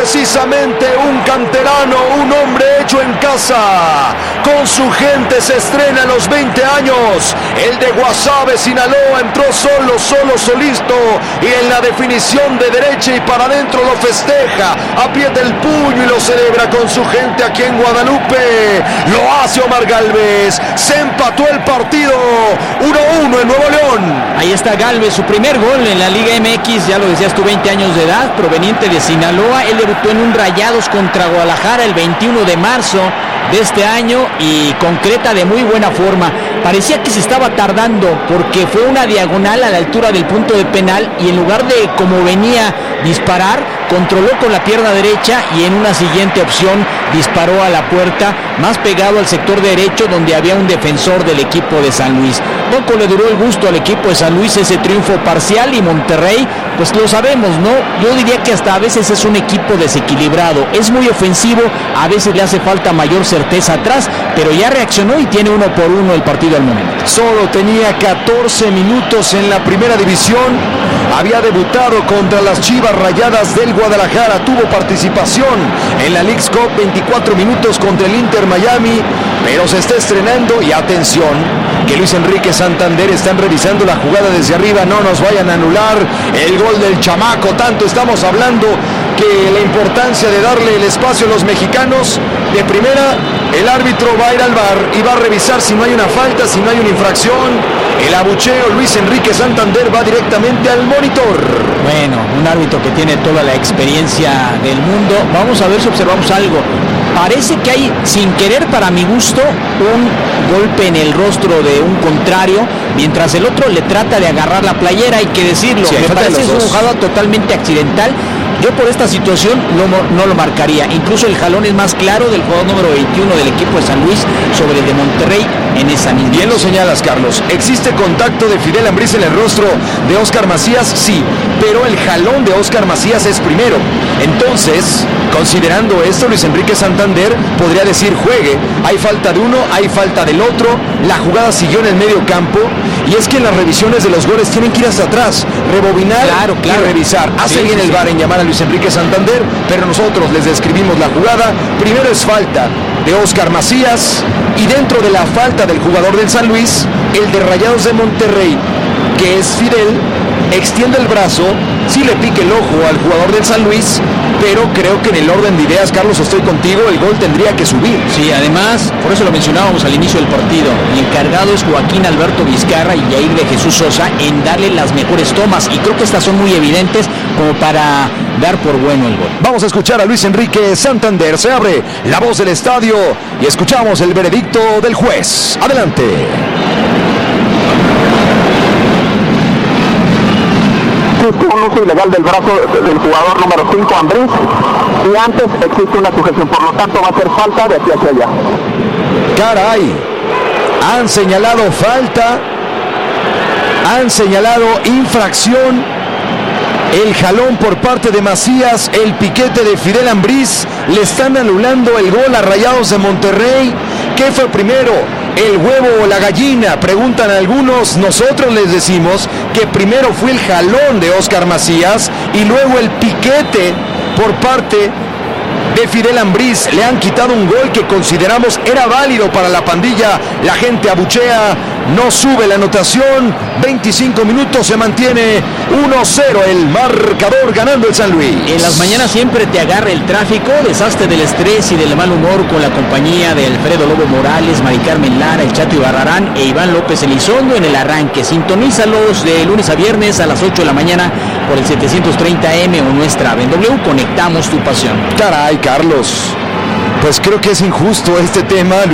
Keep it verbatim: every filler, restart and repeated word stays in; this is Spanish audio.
precisamente un canterano, un hombre hecho en casa. Con su gente se estrena a los veinte años. El de Guasave, Sinaloa, entró solo, solo, solito. Y en la definición de derecha y para adentro lo festeja. Aprieta el puño y lo celebra con su gente aquí en Guadalupe. Lo hace Omar Gálvez. Se empató el partido. uno uno en Nuevo León. Ahí está Gálvez, su primer gol en la Liga M X. Ya lo decías tú, veinte años de edad, proveniente de Sinaloa. Él debutó en un Rayados contra Guadalajara el veintiuno de marzo de este año y concreta de muy buena forma. Parecía que se estaba tardando porque fue una diagonal a la altura del punto de penal y en lugar de como venía disparar, controló con la pierna derecha y en una siguiente opción disparó a la puerta, más pegado al sector derecho donde había un defensor del equipo de San Luis. Poco le duró el gusto al equipo de San Luis ese triunfo parcial y Monterrey, pues lo sabemos, ¿no? Yo diría que hasta a veces es un equipo desequilibrado, es muy ofensivo, a veces le hace falta mayor certeza atrás, pero ya reaccionó y tiene uno por uno el partido al momento. Solo tenía catorce minutos en la primera división, había debutado contra las Chivas Rayadas del Guadalajara, tuvo participación en la Leagues Cup, veinticuatro minutos contra el Inter Miami, pero se está estrenando y atención, que Luis Enrique Santander están revisando la jugada desde arriba, no nos vayan a anular el gol del chamaco, tanto estamos hablando que la importancia de darle el espacio a los mexicanos. De primera, el árbitro va a ir al V A R y va a revisar si no hay una falta, si no hay una infracción. El abucheo, Luis Enrique Santander va directamente al monitor. Bueno, un árbitro que tiene toda la experiencia del mundo. Vamos a ver si observamos algo. Parece que hay, sin querer para mi gusto, un golpe en el rostro de un contrario, mientras el otro le trata de agarrar la playera, hay que decirlo. Sí, me parece una jugada totalmente accidental. Yo por esta situación no, no lo marcaría. Incluso el jalón es más claro del jugador número veintiuno del equipo de San Luis sobre el de Monterrey en esa misma. Bien lo señalas, Carlos. ¿Existe contacto de Fidel Ambriz en el rostro de Óscar Macías? Sí, pero el jalón de Óscar Macías es primero. Entonces, considerando esto, Luis Enrique Santander podría decir juegue. Hay falta de uno, hay falta del otro. La jugada siguió en el medio campo. Y es que en las revisiones de los goles tienen que ir hasta atrás, rebobinar claro, claro. y revisar. Hace sí, bien sí, el V A R en llamar a Luis Enrique Santander, pero nosotros les describimos la jugada. Primero es falta de Óscar Macías y dentro de la falta del jugador del San Luis, el de Rayados de Monterrey, que es Fidel, extiende el brazo, sí le pique el ojo al jugador del San Luis, pero creo que en el orden de ideas, Carlos, estoy contigo, el gol tendría que subir. Sí, además, por eso lo mencionábamos al inicio del partido, el encargado es Joaquín Alberto Vizcarra y Jair de Jesús Sosa en darle las mejores tomas, y creo que estas son muy evidentes como para dar por bueno el gol. Vamos a escuchar a Luis Enrique Santander, se abre la voz del estadio y escuchamos el veredicto del juez. Adelante. Existe un uso ilegal del brazo del jugador número cinco, Ambriz, y antes existe una sujeción, por lo tanto va a ser falta de aquí hacia allá. Caray, han señalado falta, han señalado infracción, el jalón por parte de Macías, el piquete de Fidel Ambriz, le están anulando el gol a Rayados de Monterrey. ¿Qué fue primero, el huevo o la gallina? Preguntan algunos, nosotros les decimos que primero fue el jalón de Óscar Macías y luego el piquete por parte de Fidel Ambriz. Le han quitado un gol que consideramos era válido para la pandilla. La gente abuchea, no sube la anotación. veinticinco minutos, se mantiene uno cero el marcador, ganando el San Luis. En las mañanas siempre te agarra el tráfico, deshazte del estrés y del mal humor con la compañía de Alfredo Lobo Morales, Mari Carmen Lara, el Chato Ibarrarán e Iván López Elizondo en el arranque. Sintonízalos de lunes a viernes a las ocho de la mañana por el setecientos treinta A M o nuestra app en W. Conectamos tu pasión. Caray, Carlos, pues creo que es injusto este tema.